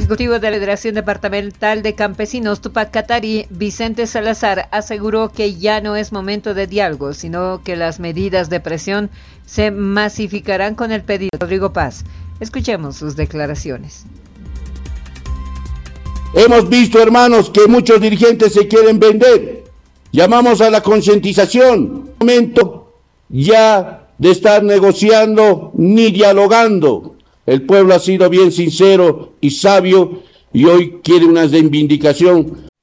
ejecutivo de la Federación Departamental de Campesinos Tupac Katari, Vicente Salazar, aseguró que ya no es momento de diálogo, sino que las medidas de presión se masificarán con el pedido de Rodrigo Paz. Escuchemos sus declaraciones. Hemos visto, hermanos, que muchos dirigentes se quieren vender. Llamamos a la concientización. Momento ya de estar negociando ni dialogando. El pueblo ha sido bien sincero y sabio y hoy quiere una reivindicación